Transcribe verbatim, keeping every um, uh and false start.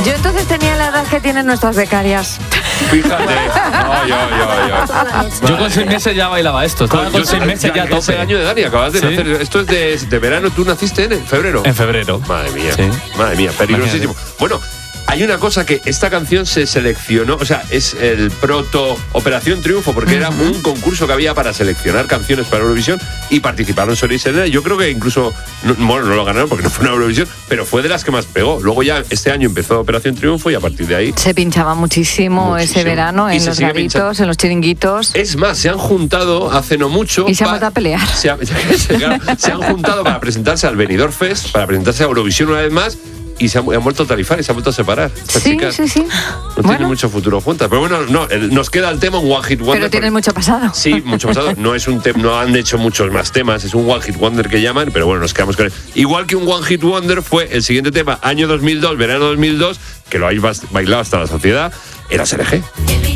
Yo entonces tenía la edad que tienen nuestras becarias. Fíjate. No, yo, yo, yo. Yo con seis meses ya bailaba esto. Estaba con Yo seis meses ya a ese tope. año de Dani, acabas de ¿Sí? nacer. Esto es de, de verano, ¿tú naciste en febrero? En febrero. Madre mía, Sí. madre mía, peligrosísimo. Bueno, hay una cosa que esta canción se seleccionó, o sea, es el proto Operación Triunfo, porque era un concurso que había para seleccionar canciones para Eurovisión y participaron Soler y Selena. Yo creo que incluso, no, bueno, no lo ganaron porque no fue una Eurovisión, pero fue de las que más pegó. Luego ya este año empezó Operación Triunfo y a partir de ahí... Se pinchaba muchísimo, Muchísimo. ese verano Y en se los sigue garitos, pinchando. en los chiringuitos. Es más, se han juntado hace no mucho... Y se han pa- vuelto a pelear. Se, ha- claro, se han juntado para presentarse al Benidorm Fest, para presentarse a Eurovisión una vez más, y se han, han vuelto a tarifar y se han vuelto a separar. Estas Sí, chicas sí, sí. no Bueno. tienen mucho futuro juntas. Pero bueno, no, el- nos queda el tema un One Hit Wonder. Pero tienen porque- mucho pasado. Sí, mucho pasado. No es un tema, no han hecho muchos más temas, es un One Hit Wonder que llaman, pero bueno, nos quedamos con él. Igual que un One Hit Wonder fue el siguiente tema, año dos mil dos, verano dos mil dos, que lo habéis bas- bailado hasta la saciedad, era S L G.